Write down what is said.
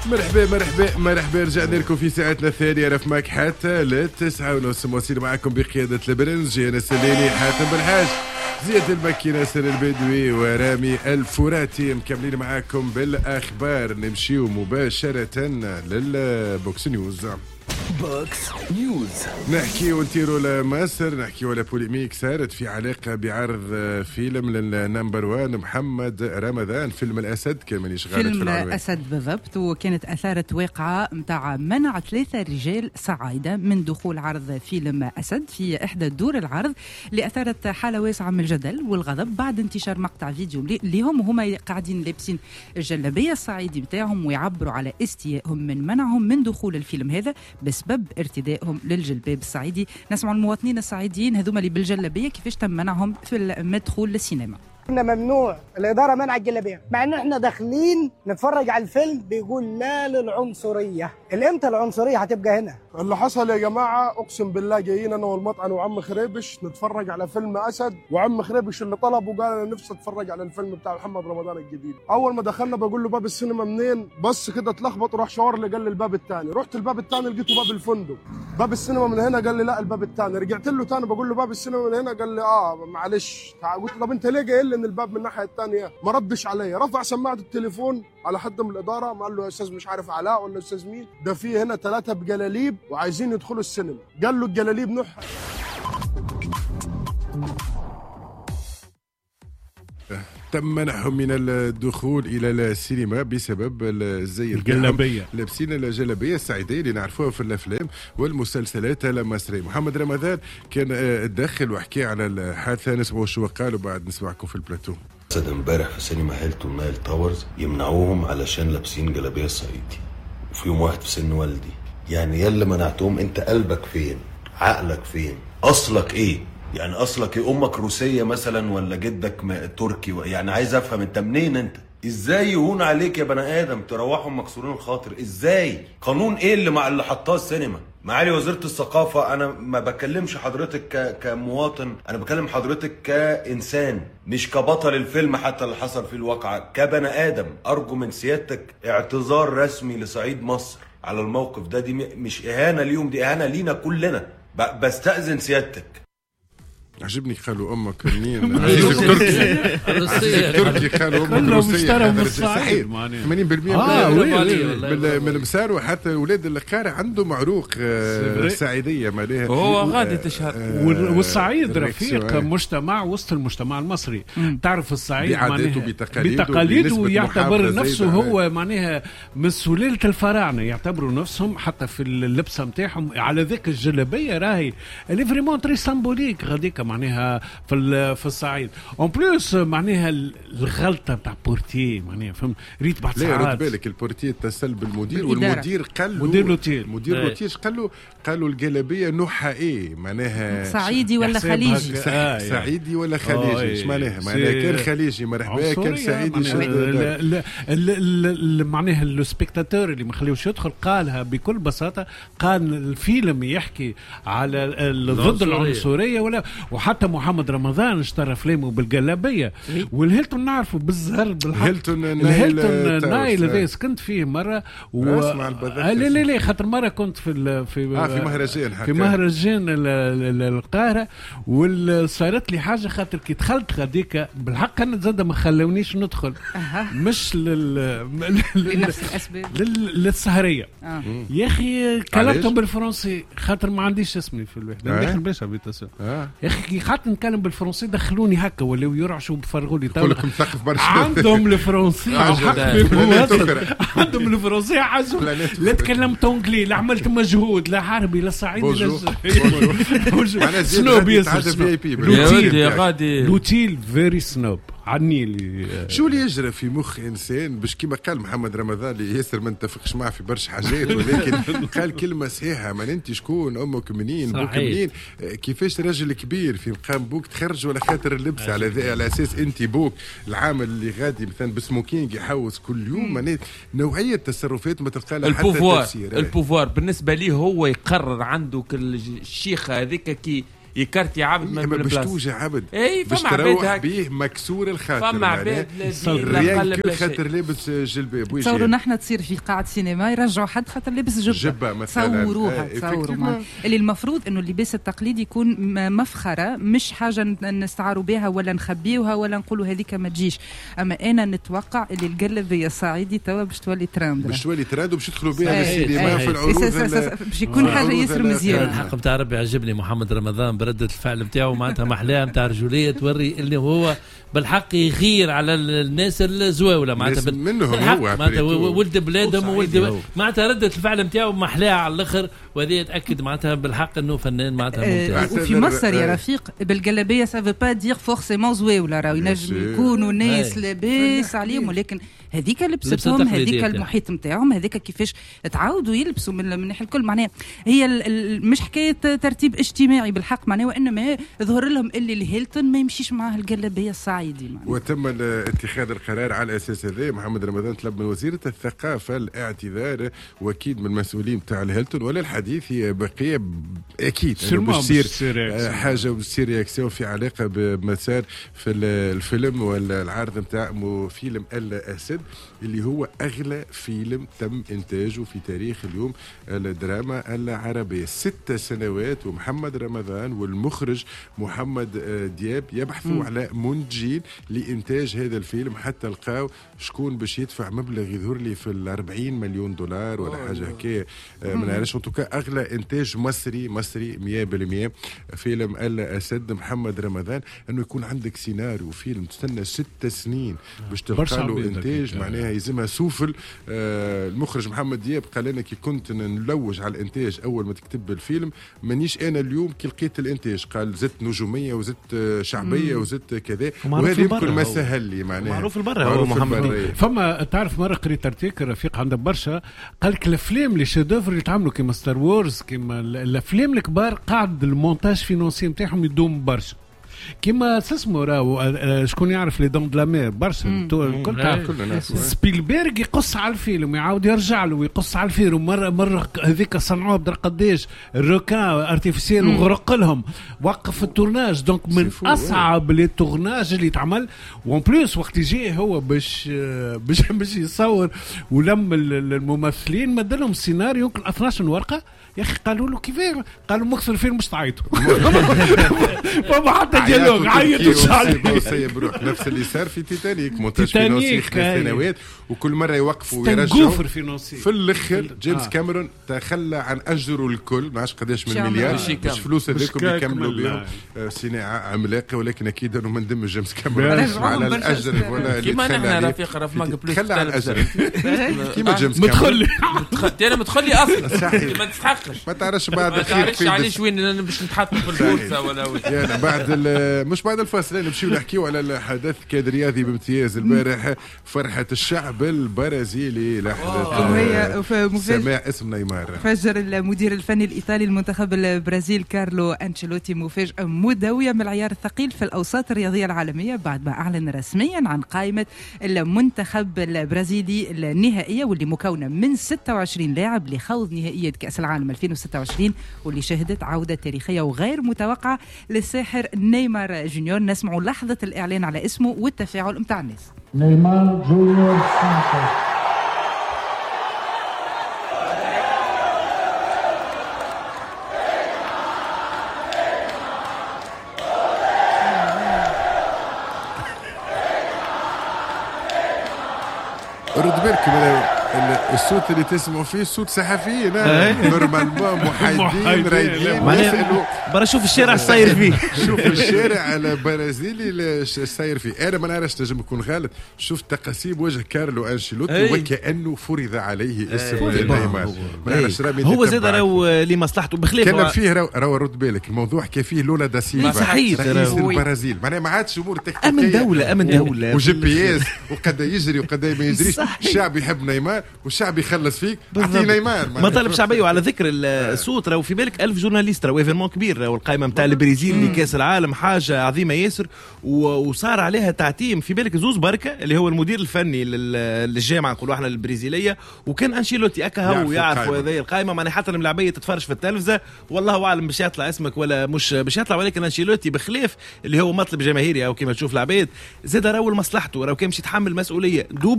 مرحبا رجعنا لكم في ساعتنا الثانية. أنا في معك حتى ل9:30 موصل معكم بقيادة البرنج أنا سليني حاتم بالحاج زياد المكي ناصر البدوي ورامي الفراتي مكملين معاكم بالأخبار. نمشيو مباشرة للبوكس نيوز. بوكس نيوز نحكي ونطيروا لمصر، نحكي ولا بوليميك صارت في علاقة بعرض فيلم للنمبر 1 محمد رمضان، فيلم الأسد. كان مانيش غالط فيلم الأسد بالضبط، وكانت أثارت واقعة متاع منع 3 رجال صعايدة من دخول عرض فيلم أسد في إحدى دور العرض، اللي أثارت حالة واسعة من الجدل والغضب بعد انتشار مقطع فيديو لهم وهما قاعدين لابسين الجلابية الصعيدي بتاعهم ويعبروا على استيائهم من منعهم من دخول الفيلم هذا بسبب ارتدائهم للجلباب الصعيدي. نسمع المواطنين الصعيديين هذوما اللي بالجلابيه كيفاش تم منعهم في المدخول للسينما. احنا ممنوع، الاداره منع الجلابيه، مع ان احنا داخلين نتفرج على الفيلم بيقول لا للعنصريه. الامتى العنصريه هتبقى هنا؟ اللي حصل يا جماعه اقسم بالله جايين انا والمطعن وعم خريبش نتفرج على فيلم اسد، وعم خريبش اللي طلب وقال انا نفسي اتفرج على الفيلم بتاع محمد رمضان الجديد. اول ما دخلنا بقول له باب السينما منين؟ بص كده اتلخبط وراح شاور لي قال لي الباب الثاني. رحت الباب الثاني لقيته باب الفندق. باب السينما من هنا قال لي لا الباب الثاني. رجعت له ثاني بقول له باب السينما من هنا قال لي معلش. قلت له طب انت ليه جاي لي ان الباب من الناحيه الثانيه؟ ما ردش عليا. رفع سماعه التليفون على حد من الاداره ما قال له يا استاذ مش عارف علاء ولا استاذ مين، ده في هنا 3 بجلاليب وعايزين يدخلوا السينما. قال له الجلاليب نح. تم منعهم من الدخول إلى السينما بسبب الزي الجلابية، لابسين الجلابية الصعيدية اللي نعرفوها في الأفلام والمسلسلات المصرية. محمد رمضان كان داخل وحكي على الحادثة، نسمعوا شو قالوا بعد نسمعكم في البلاتو. أسد امبارح في سينما هيلتون نايل تاورز يمنعوهم علشان لابسين جلابية صعيدي، وفي يوم واحد في سن والدي. يعني يلا منعتهم، انت قلبك فين؟ عقلك فين؟ اصلك ايه؟ يعني اصلك ايه؟ امك روسية مثلا ولا جدك تركي؟ يعني عايز افهم انت منين؟ انت ازاي يهون عليك يا بني ادم تروحهم مكسورين الخاطر؟ ازاي؟ قانون ايه اللي حطاه السينما؟ معالي وزيرة الثقافة، انا ما بكلمش حضرتك كمواطن، انا بكلم حضرتك كإنسان مش كبطل الفيلم حتى اللي حصل فيه الواقعة، كبني ادم. ارجو من سيادتك اعتذار رسمي لصعيد مصر على الموقف ده. دي مش اهانة ليهم، دي اهانة لينا كلنا. بستأذن سيادتك. عجبني قالوا امك منين؟ تركي قالوا امك روسيه. صحيح 80% من المسار، وحتى اولاد القارة عنده معروق الصعيدية مالها هو غادي تشهر. والصعيد رفيق مجتمع وسط المجتمع المصري. تعرف الصعيد بعاداته بتقاليده يعتبر نفسه هو معناها من سلالة الفراعنة، يعتبروا نفسهم حتى في اللبسة متاعهم على ذيك الجلابية راهي اللي فريمون تري سامبوليك غاديك معناها في الصعيد. اون بلوس معناها الغلطه بتاع بورتي معناها فهم ريت بعد ساعات. لا رد بالك البورتي اتصل بالمدير والمدير قال له مدير لوتيل قالوا الجلابيه نوعها ايه معناها صعيدي ولا خليجي؟ صعيدي ولا خليجي؟ ايش معناها كان خليجي مرحبا كان صعيدي. معناها السبيكتاتور اللي ما خليوش يدخل قالها بكل بساطه. قال الفيلم يحكي على ضد العنصريه ولا. وحتى محمد رمضان اشترى افلامه بالجلابيه. والهيلتون نعرفه بالزهر بالحق. الهيلتون نايل هذا سكنت فيه مره لا خاطر مره كنت في مهرجان القاهره، وصارت لي حاجه خاطر كي دخلت غاديك بالحق انا زاد ما خلونيش ندخل. مش لنفس الاسباب للسهريه. يا اخي كلمتهم بالفرنسي خاطر ما عنديش اسمي في الوحده داخل باش هابيتاسيون. يا اخي خاطر نتكلم بالفرنسي دخلوني هكا ولاو يرعشوا بفرغوا لي يقول لك مثقف برشا. عندهم الفرنسي عندهم الفرنسي حاجه. لا تكلمت انجلي، لا عملت مجهود، لا عربي لا صعيدي لا سنوب غادي لوتيل فيري سنوب عني اللي شو اللي يجرى في مخ انسان باش كما قال محمد رمضان اللي ياسر ما نتفقش معه في برشا حاجات، ولكن قال كلمه صحيحه. ما انت شكون؟ امك منين؟ بوك منين؟ كيفاش راجل كبير في مقام بوك تخرج ولا خاطر اللبس على اساس انت بوك العامل اللي غادي مثلا بسموكينج يحوس كل يوم. نوعيه تصرفات ما تلقى لها حتى تفسير. البوفوار بالنسبه ليه هو يقرر عنده الشيخه هذيك كي يكرت يا عبد من باش توجع عبد اي باش تروح به مكسور الخاطر فما عباد ريان كل خاطر لابس جلباب تصوروا نحن تصير في قاعة سينما يرجعوا حد خاطر لابس جبة مثلا تصوروا اللي المفروض انه اللباس التقليدي يكون مفخرة مش حاجة نستعاروا بها ولا نخبيوها ولا نقولوا هذيك ما تجيش. اما انا نتوقع اللي القلبية الصعيدي توا باش تولي تراند وباش يدخلوا بها للسينما في العروض باش يكون حاجة ياسر مزيانة. الحق نتاع ربي عجبني محمد رمضان بردة الفعل نتاعو معناتها محلاها نتاع رجولية توري اللي هو بالحق يغير على الناس الزواوله معناتها منهم هو معناتها ولد بلادهم وولد معناتها ردة الفعل نتاعو محلاها على الاخر وهذا يتاكد معناتها بالحق انه فنان معناتها ممتاز. وفي مصر يا رفيق بالقلبيه سافو با دير فورسيمون زواوله راهو ينجم يكونوا ناس لاباس عليهم ولكن هذيك لبستهم هذيك المحيط نتاعهم هذيك كيفاش تعاودوا يلبسوا من الناحيه الكل معناها هي مش حكايه ترتيب اجتماعي بالحق معناها وانما ظهر لهم اللي الهيلتون ما يمشيش معاه القلبيه الصعيدي معناها. وتم اتخاذ القرار على الاساس هذا. محمد رمضان طلب من وزيره الثقافه الاعتذار واكيد من المسؤولين تاع الهيلتون ولا الحديث هي بقيه اكيد بتصير حاجه وبتصير رياكسيون في علاقه بمسار في الفيلم ولا العرض نتاع فيلم الاسد اللي هو أغلى فيلم تم إنتاجه في تاريخ اليوم الدراما العربية 6 سنوات. ومحمد رمضان والمخرج محمد دياب يبحثوا على منتجين لإنتاج هذا الفيلم حتى لقاو شكون باش يدفع مبلغ يظهر لي في 40 مليون دولار ولا حاجة هكايا ما نعرفش. أغلى إنتاج مصري 100% فيلم الأسد محمد رمضان أنه يكون عندك سيناريو فيلم تستنى 6 سنين باش تلقى له إنتاج معناها يلزمها سوفل. المخرج محمد دياب قال لنا كي كنت نلوج على الانتاج اول ما تكتب الفيلم مانيش انا اليوم كي لقيت الانتاج قال زدت نجوميه وزدت شعبيه وزدت كذا وهذا يمكن ما سهل لي معناها معروف البرة هو محمد. فما تعرف مره قريت ارتيكل رفيق عنده برشا قال لك الافلام لي شيدوفر اللي تعملوا كيما ستار وورز كيما الافلام الكبار قاعد المونتاج فينانسي نتاعهم يدوم برشا كيما اسمه راهو شكون يعرف لي دون دلا مير برشا الكل تعرف سبيلبرغ يقص على الفيلم ويعاود يرجع له ويقص على الفيلم مره هذيك صنعوها بدر قداش الروكان ارتيفيسيال وغرق لهم وقف التورناج دونك من اصعب لي تورناج اللي يتعمل وان بلوس وقت يجي هو باش يصور ولم الممثلين مدلهم السيناريو يمكن 12 ورقه يا اخي قالوا له كيفاه قالوا مكثر الفيلم مش تعيطوا فما حتى ديالوج عيطوا عليه بروح نفس اللي صار في تيتانيك مونتاج فينانسي 5 سنوات وكل مره يوقفوا ويرجعوا في الاخر جيمس كاميرون تخلى عن اجره الكل ما عادش قداش من مليار باش فلوس هذيكم يكملوا بهم صناعه عملاقه ولكن اكيد انه ما ندمش جيمس كاميرون على الاجر ولا اللي كيما نحن رفيق رفماك بلوس تخلى عن الاجر كيما جيمس كاميرون انا متخلي اصلا ما تستحقش ما تعرفش بعد ما تعرفش علاش وين باش نتحط في البورصه ولا وين يعني بعد مش بعد الفاصل نمشيو نحكيو على الحدث كاد رياضي بامتياز البارح فرحه الشعب البرازيلي لحظه سماع اسم نيمار. فجر المدير الفني الايطالي المنتخب البرازيل كارلو أنشيلوتي مفاجاه مدويه من العيار الثقيل في الاوساط الرياضيه العالميه بعد ما اعلن رسميا عن قائمه المنتخب البرازيلي النهائيه واللي مكونه من 26 لاعب لخوض نهائيه كاس العالم 2026 واللي شهدت عوده تاريخيه وغير متوقعه للساحر نيمار جونيور. نسمعوا لحظه الاعلان على اسمه والتفاعل متاع الناس. نيمار جونيور سانتوس رد بالك الصوت اللي تسمعوا فيه صوت صحفيين نورمالمون محايدين رايقين يسالوا برا شوف الشارع صاير فيه شوف الشارع البرازيلي صاير فيه. انا ما نعرفش نجم يكون غلط شوف تقاسيم وجه كارلو أنشيلوتي وكانه فرض عليه اسم نيمار هو زاد راهو لمصلحته بخلاف كان فيه راهو رد بالك الموضوع كيفيه لولا دا سيلفا رئيس البرازيل معناها ما عادش امور تكتيكيه امن دوله وجي بي اس وقد يجري وقد ما يجريش الشعب يحب نيمار شعبيه والشعب يخلص فيك. اعطي نيمار مطالب شعبيه. وعلى ذكر الصوت راهو في بالك 1000 جورناليست، راهو ايفينمون كبير، راهو القائمه نتاع البرازيل لكاس العالم حاجه عظيمه ياسر، وصار عليها تعتيم. في بالك زوز بركه اللي هو المدير الفني للجامعه نقولوا احنا البرازيليه، وكان انشيلوتي اكا هو يعرفوا هذه القائمه، معناها حتى الملاعبيه تتفرج في التلفزه والله اعلم باش يطلع اسمك ولا مش باش يطلع، ولكن انشيلوتي بخلاف اللي هو مطلب جماهيري او كما تشوف العباد زاد راهو لمصلحته، راهو كان باش يتحمل مسؤوليه